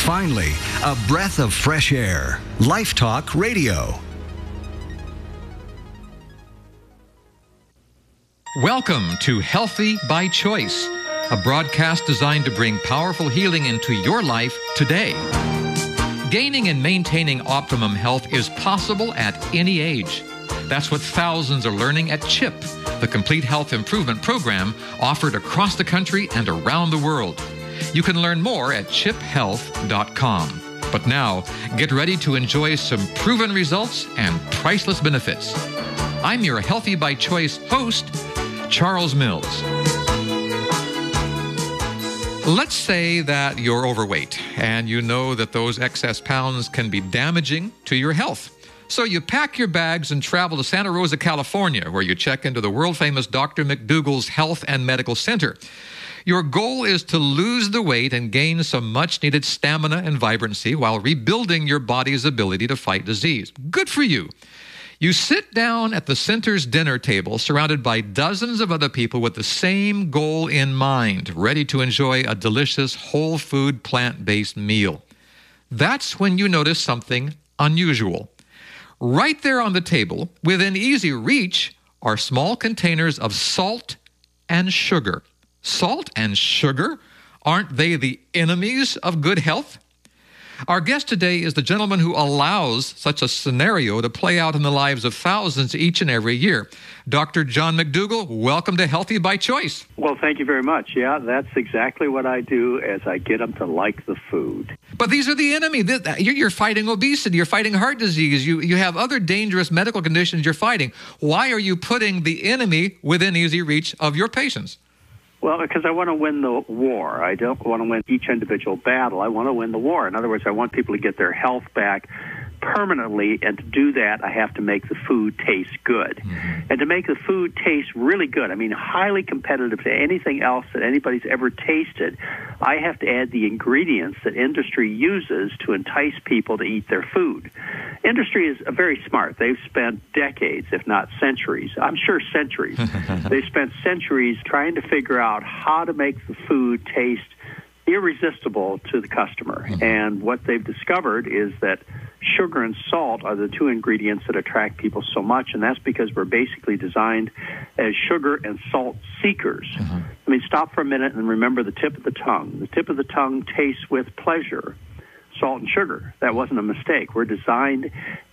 Finally, a breath of fresh air. Life Talk Radio. Welcome to Healthy by Choice, a broadcast designed to bring powerful healing into your life today. Gaining and maintaining optimum health is possible at any age. That's what thousands are learning at CHIP, the complete health improvement program offered across the country and around the world. You can learn more at chiphealth.com. But now, get ready to enjoy some proven results and priceless benefits. I'm your Healthy by Choice host, Charles Mills. Let's say that you're overweight and you know that those excess pounds can be damaging to your health. So you pack your bags and travel to Santa Rosa, California, where you check into the world-famous Dr. McDougall's Health and Medical Center. Your goal is to lose the weight and gain some much-needed stamina and vibrancy while rebuilding your body's ability to fight disease. Good for you. You sit down at the center's dinner table surrounded by dozens of other people with the same goal in mind, ready to enjoy a delicious whole food plant-based meal. That's when you notice something unusual. Right there on the table, within easy reach, are small containers of salt and sugar. Salt and sugar? Aren't they the enemies of good health? Our guest today is the gentleman who allows such a scenario to play out in the lives of thousands each and every year. Dr. John McDougall, welcome to Healthy by Choice. Well, thank you very much. Yeah, that's exactly what I do as I get them to like the food. But these are the enemy. You're fighting obesity. You're fighting heart disease. You have other dangerous medical conditions you're fighting. Why are you putting the enemy within easy reach of your patients? Well, because I want to win the war. I don't want to win each individual battle. I want to win the war. In other words, I want people to get their health back permanently, and to do that, I have to make the food taste good. Mm-hmm. And to make the food taste really good, I mean highly competitive to anything else that anybody's ever tasted, I have to add the ingredients that industry uses to entice people to eat their food. Industry is very smart. They've spent decades, if not centuries, I'm sure centuries. They've spent centuries trying to figure out how to make the food taste irresistible to the customer. Mm-hmm. And what they've discovered is that sugar and salt are the two ingredients that attract people so much, and that's because we're basically designed as sugar and salt seekers. Mm-hmm. I mean, stop for a minute and remember the tip of the tongue. The tip of the tongue tastes with pleasure, salt and sugar. That wasn't a mistake. We're designed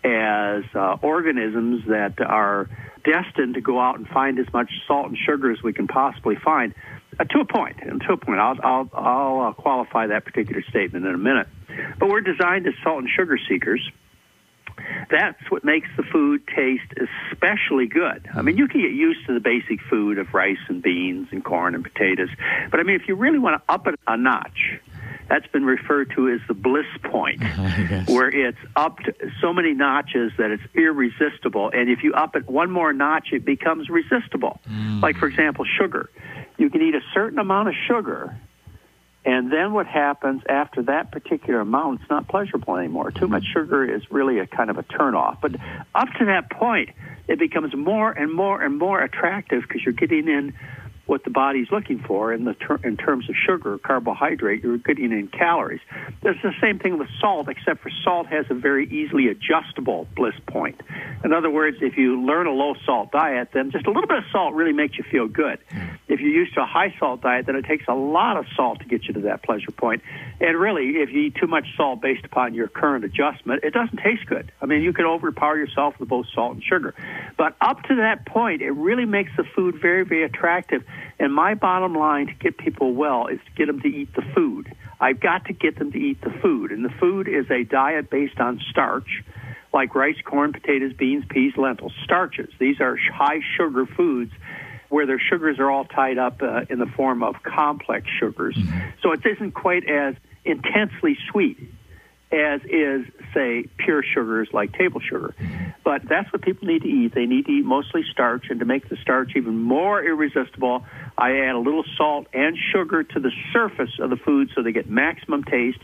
as organisms that are destined to go out and find as much salt and sugar as we can possibly find. To a point. I'll qualify that particular statement in a minute. But we're designed as salt and sugar seekers. That's what makes the food taste especially good. I mean, you can get used to the basic food of rice and beans and corn and potatoes. But, I mean, if you really want to up it a notch, that's been referred to as the bliss point, where it's up to so many notches that it's irresistible. And if you up it one more notch, it becomes resistible. Like, for example, sugar. You can eat a certain amount of sugar, and then what happens after that particular amount, it's not pleasurable anymore. Too much sugar is really a kind of a turnoff. But up to that point, it becomes more and more and more attractive because you're getting in what the body's looking for in terms of sugar, carbohydrate, you're getting in calories. There's the same thing with salt, except for salt has a very easily adjustable bliss point. In other words, if you learn a low-salt diet, then just a little bit of salt really makes you feel good. If you're used to a high-salt diet, then it takes a lot of salt to get you to that pleasure point. And really, if you eat too much salt based upon your current adjustment, it doesn't taste good. I mean, you can overpower yourself with both salt and sugar. But up to that point, it really makes the food very, very attractive. And my bottom line to get people well is to get them to eat the food. I've got to get them to eat the food. And the food is a diet based on starch, like rice, corn, potatoes, beans, peas, lentils, starches. These are high-sugar foods where their sugars are all tied up in the form of complex sugars. Mm-hmm. So it isn't quite as intensely sweet as is, say, pure sugars like table sugar. But that's what people need to eat. They need to eat mostly starch, and to make the starch even more irresistible, I add a little salt and sugar to the surface of the food so they get maximum taste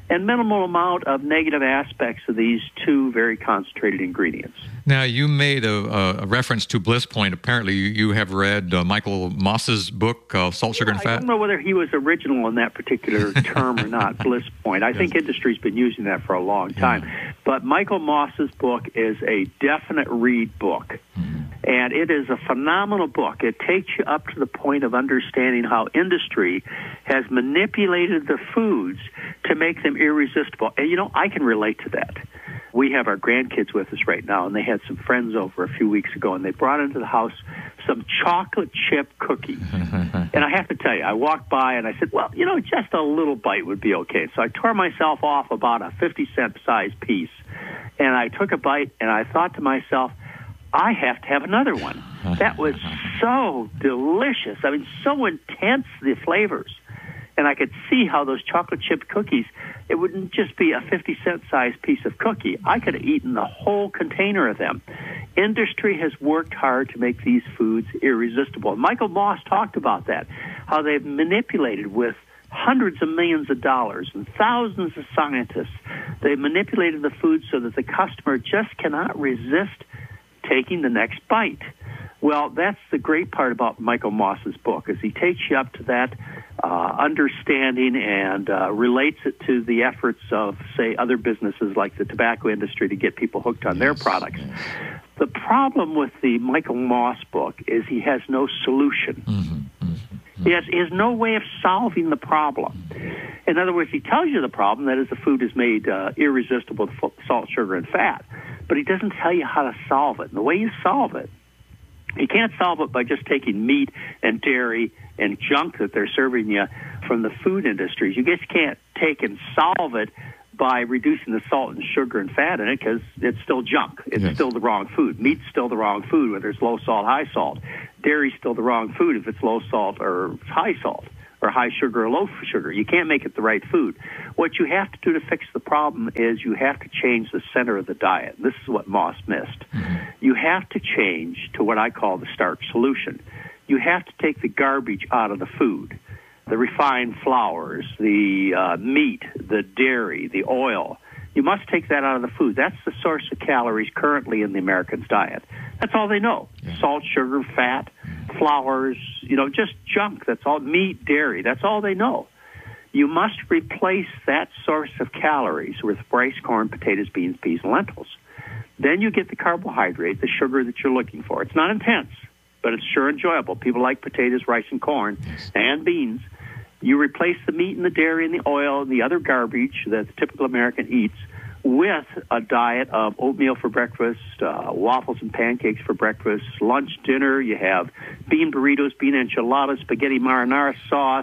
and minimal amount of negative aspects of these two very concentrated ingredients. Now, you made a reference to Bliss Point. Apparently, you have read Michael Moss's book, Salt, Sugar, and Fat. I don't know whether he was original in that particular term or not, Bliss Point. I think industry's been using that for a long time. But Michael Moss's book is a definite read book. And it is a phenomenal book. It takes you up to the point of understanding how industry has manipulated the foods to make them irresistible. And, I can relate to that. We have our grandkids with us right now, and they had some friends over a few weeks ago, and they brought into the house some chocolate chip cookies. And I have to tell you, I walked by, and I said, well, just a little bite would be okay. So I tore myself off about a 50-cent size piece, and I took a bite, and I thought to myself, I have to have another one. That was so delicious. I mean, so intense, the flavors. And I could see how those chocolate chip cookies, it wouldn't just be a 50-cent size piece of cookie. I could have eaten the whole container of them. Industry has worked hard to make these foods irresistible. Michael Moss talked about that, how they've manipulated with hundreds of millions of dollars and thousands of scientists. They've manipulated the food so that the customer just cannot resist taking the next bite. Well, that's the great part about Michael Moss's book, is he takes you up to that understanding and relates it to the efforts of, say, other businesses like the tobacco industry to get people hooked on their products. The problem with the Michael Moss book is he has no solution. He has no way of solving the problem. In other words, he tells you the problem, that is, the food is made irresistible to salt, sugar, and fat, but he doesn't tell you how to solve it. And the way you solve it, you can't solve it by just taking meat and dairy and junk that they're serving you from the food industries. You just can't take and solve it by reducing the salt and sugar and fat in it, because it's still junk. It's still the wrong food. Meat's still the wrong food, whether it's low salt, high salt. Dairy's still the wrong food if it's low salt or high salt, or high sugar or low sugar. You can't make it the right food. What you have to do to fix the problem is you have to change the center of the diet. This is what Moss missed. You have to change to what I call the starch solution. You have to take the garbage out of the food, the refined flours, the meat, the dairy, the oil. You must take that out of the food. That's the source of calories currently in the American's diet. That's all they know. Salt, sugar, fat, flours, just junk. That's all. Meat, dairy. That's all they know. You must replace that source of calories with rice, corn, potatoes, beans, peas, and lentils. Then you get the carbohydrate, the sugar that you're looking for. It's not intense, but it's sure enjoyable. People like potatoes, rice, and corn, and beans. You replace the meat and the dairy and the oil and the other garbage that the typical American eats with a diet of oatmeal for breakfast, waffles and pancakes for breakfast, lunch, dinner. You have bean burritos, bean enchiladas, spaghetti marinara sauce,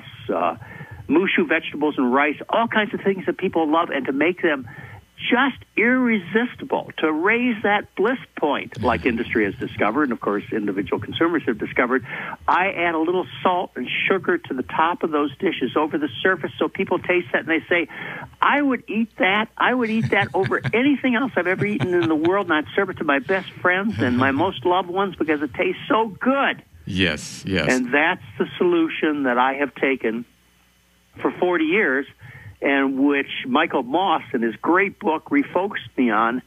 mushu vegetables and rice, all kinds of things that people love, and to make them just irresistible, to raise that bliss point, like industry has discovered, and of course individual consumers have discovered. I add a little salt and sugar to the top of those dishes over the surface, so people taste that and they say, I would eat that over anything else I've ever eaten in the world, and I'd serve it to my best friends and my most loved ones because it tastes so good. Yes. And that's the solution that I have taken for 40 years, and which Michael Moss in his great book refocused me on.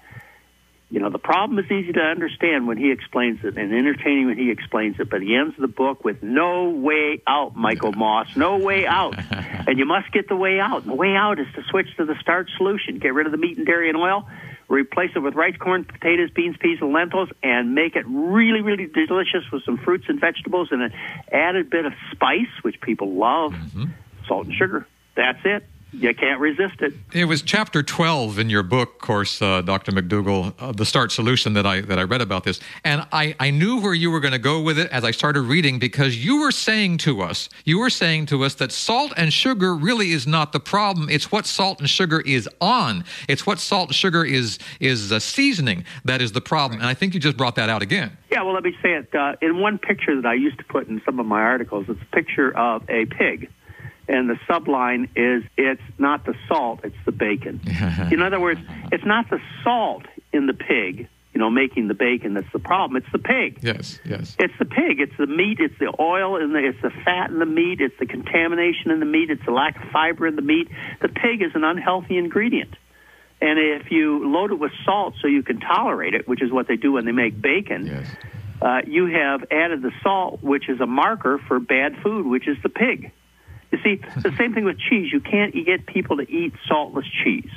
The problem is easy to understand when he explains it, and entertaining when he explains it, but he ends the book with no way out, Michael Moss, no way out. And you must get the way out. And the way out is to switch to the starch solution. Get rid of the meat and dairy and oil, replace it with rice, corn, potatoes, beans, peas, and lentils, and make it really, really delicious with some fruits and vegetables and an added bit of spice, which people love, salt and sugar. That's it. You can't resist it. It was chapter 12 in your book, of course, Dr. McDougall, The Starch Solution, that I read about this. And I knew where you were going to go with it as I started reading, because you were saying to us that salt and sugar really is not the problem. It's what salt and sugar is on. It's what salt and sugar is a seasoning that is the problem. And I think you just brought that out again. Yeah, well, let me say it. In one picture that I used to put in some of my articles, it's a picture of a pig. And the subline is, it's not the salt, it's the bacon. In other words, it's not the salt in the pig. making the bacon that's the problem. It's the pig. Yes, yes. It's the pig. It's the meat. It's the oil, and it's the fat in the meat. It's the contamination in the meat. It's the lack of fiber in the meat. The pig is an unhealthy ingredient. And if you load it with salt so you can tolerate it, which is what they do when they make bacon, yes. You have added the salt, which is a marker for bad food, which is the pig. You see, the same thing with cheese. You can't get people to eat saltless cheese.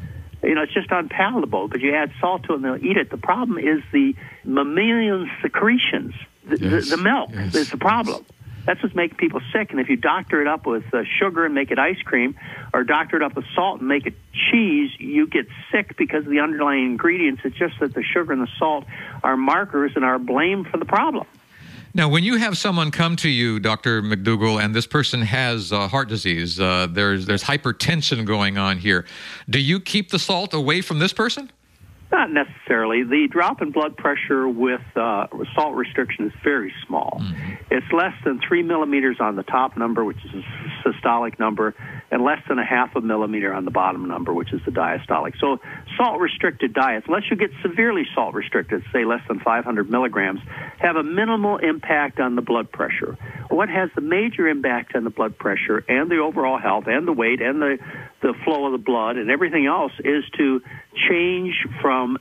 It's just unpalatable, but you add salt to it and they'll eat it. The problem is the mammalian secretions, the milk is the problem. That's what's making people sick. And if you doctor it up with sugar and make it ice cream, or doctor it up with salt and make it cheese, you get sick because of the underlying ingredients. It's just that the sugar and the salt are markers and are blamed for the problem. Now, when you have someone come to you, Dr. McDougall, and this person has heart disease, there's hypertension going on here, do you keep the salt away from this person? Not necessarily. The drop in blood pressure with salt restriction is very small. Mm-hmm. It's less than 3 millimeters on the top number, which is a systolic number, and less than a half a millimeter on the bottom number, which is the diastolic. So salt-restricted diets, unless you get severely salt-restricted, say less than 500 milligrams, have a minimal impact on the blood pressure. What has the major impact on the blood pressure and the overall health and the weight and the flow of the blood and everything else is to change from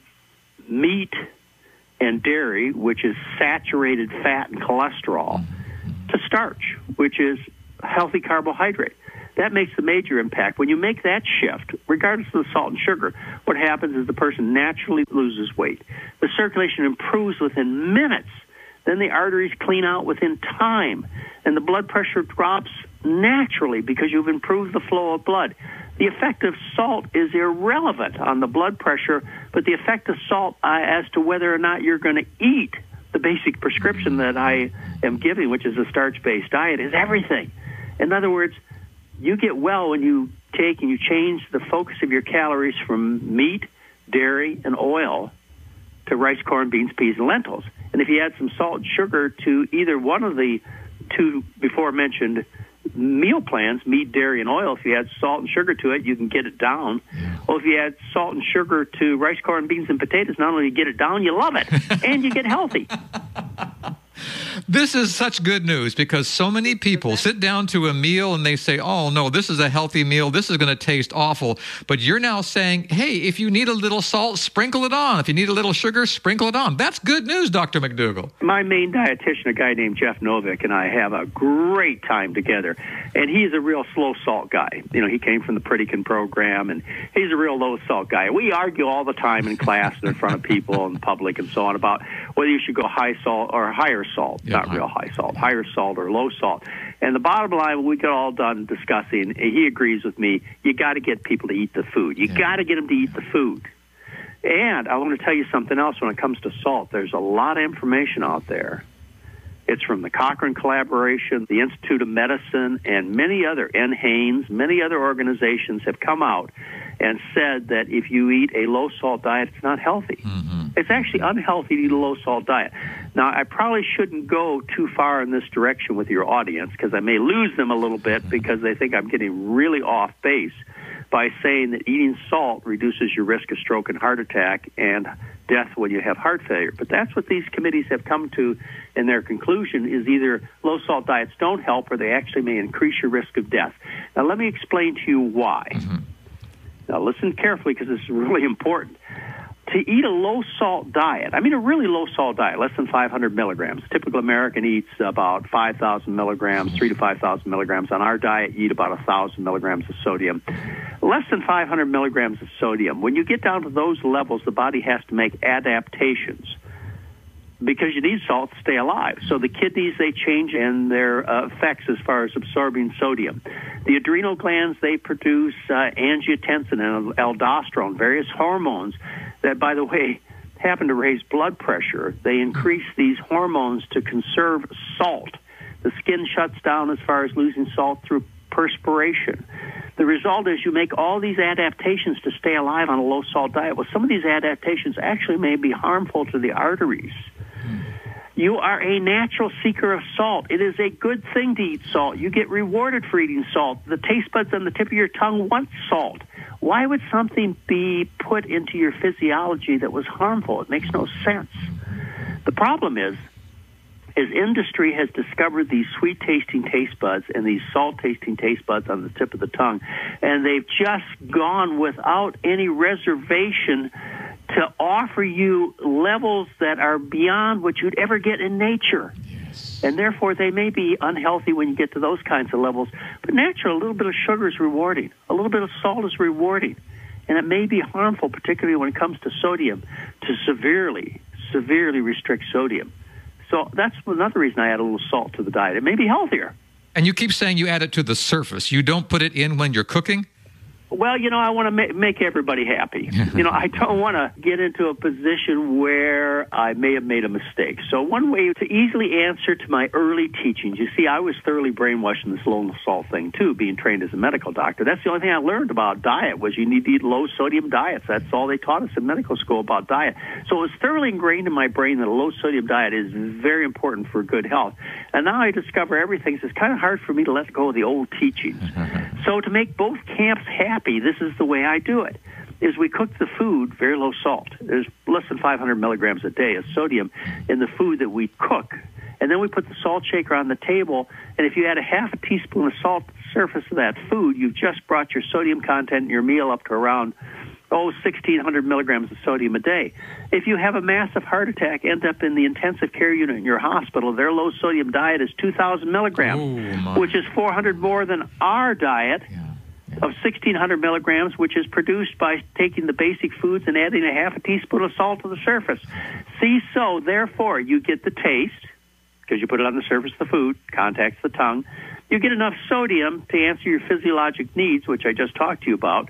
meat and dairy, which is saturated fat and cholesterol, to starch, which is healthy carbohydrate. That makes the major impact. When you make that shift, regardless of the salt and sugar, what happens is the person naturally loses weight. The circulation improves within minutes. Then the arteries clean out within time, and the blood pressure drops naturally because you've improved the flow of blood. The effect of salt is irrelevant on the blood pressure, but the effect of salt as to whether or not you're going to eat the basic prescription that I am giving, which is a starch-based diet, is everything. In other words, you get well when you take and you change the focus of your calories from meat, dairy, and oil to rice, corn, beans, peas, and lentils. And if you add some salt and sugar to either one of the two before-mentioned meal plans, meat, dairy, and oil, if you add salt and sugar to it, you can get it down. Yeah. Or if you add salt and sugar to rice, corn, beans, and potatoes, not only you get it down, you love it, and you get healthy. This is such good news because so many people sit down to a meal and they say, oh, no, this is a healthy meal. This is going to taste awful. But you're now saying, hey, if you need a little salt, sprinkle it on. If you need a little sugar, sprinkle it on. That's good news, Dr. McDougall. My main dietitian, a guy named Jeff Novick, and I have a great time together. And he's a real slow salt guy. He came from the Pritikin program, and he's a real low salt guy. We argue all the time in class and in front of people and public and so on about whether you should go high salt or higher salt. Not real high salt, higher salt or low salt. And the bottom line, we got all done discussing, he agrees with me, you got to get people to eat the food. You got to get them to eat the food. And I want to tell you something else when it comes to salt. There's a lot of information out there. It's from the Cochrane Collaboration, the Institute of Medicine, and many other, NHANES, many other organizations have come out and said that if you eat a low-salt diet, it's not healthy. Mm-hmm. It's actually unhealthy to eat a low-salt diet. Now, I probably shouldn't go too far in this direction with your audience because I may lose them a little bit because they think I'm getting really off base by saying that eating salt reduces your risk of stroke and heart attack and death when you have heart failure. But that's what these committees have come to, and their conclusion is either low-salt diets don't help or they actually may increase your risk of death. Now, let me explain to you why. Mm-hmm. Now, listen carefully because this is really important. To eat a low-salt diet, I mean a really low-salt diet, less than 500 milligrams. A typical American eats about 5,000 milligrams, 3,000 to 5,000 milligrams. On our diet, you eat about 1,000 milligrams of sodium. Less than 500 milligrams of sodium. When you get down to those levels, the body has to make adaptations because you need salt to stay alive. So the kidneys, they change in their effects as far as absorbing sodium. The adrenal glands, they produce angiotensin and aldosterone, various hormones that, by the way, happen to raise blood pressure. They increase these hormones to conserve salt. The skin shuts down as far as losing salt through perspiration. The result is you make all these adaptations to stay alive on a low-salt diet. Well, some of these adaptations actually may be harmful to the arteries. You are a natural seeker of salt. It is a good thing to eat salt. You get rewarded for eating salt. The taste buds on the tip of your tongue want salt. Why would something be put into your physiology that was harmful? It makes no sense. The problem is industry has discovered these sweet-tasting taste buds and these salt-tasting taste buds on the tip of the tongue, and they've just gone without any reservation to offer you levels that are beyond what you'd ever get in nature. Yes. And therefore, they may be unhealthy when you get to those kinds of levels. But naturally, a little bit of sugar is rewarding. A little bit of salt is rewarding. And it may be harmful, particularly when it comes to sodium, to severely restrict sodium. So that's another reason I add a little salt to the diet. It may be healthier. And you keep saying you add it to the surface. You don't put it in when you're cooking? Well, I want to make everybody happy. I don't want to get into a position where I may have made a mistake. So one way to easily answer to my early teachings, you see, I was thoroughly brainwashed in this low salt thing, too, being trained as a medical doctor. That's the only thing I learned about diet was you need to eat low-sodium diets. That's all they taught us in medical school about diet. So it was thoroughly ingrained in my brain that a low-sodium diet is very important for good health. And now I discover everything, so it's kind of hard for me to let go of the old teachings. So to make both camps happy, this is the way I do it, is we cook the food very low salt. There's less than 500 milligrams a day of sodium in the food that we cook. And then we put the salt shaker on the table, and if you add a half a teaspoon of salt to the surface of that food, you've just brought your sodium content in your meal up to around 1,600 milligrams of sodium a day. If you have a massive heart attack, end up in the intensive care unit in your hospital, their low-sodium diet is 2,000 milligrams, which is 400 more than our diet of 1,600 milligrams, which is produced by taking the basic foods and adding a half a teaspoon of salt to the surface. So therefore, you get the taste, because you put it on the surface of the food, contacts the tongue. You get enough sodium to answer your physiologic needs, which I just talked to you about,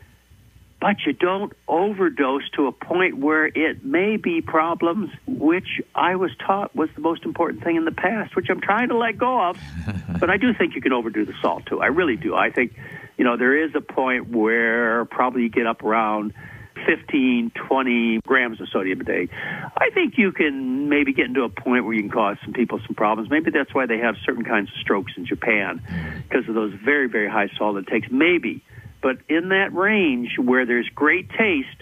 but you don't overdose to a point where it may be problems, which I was taught was the most important thing in the past, which I'm trying to let go of. But I do think you can overdo the salt, too. I really do. I think, there is a point where probably you get up around 15, 20 grams of sodium a day. I think you can maybe get into a point where you can cause some people some problems. Maybe that's why they have certain kinds of strokes in Japan, because of those very, very high salt intakes. Maybe. But in that range where there's great taste,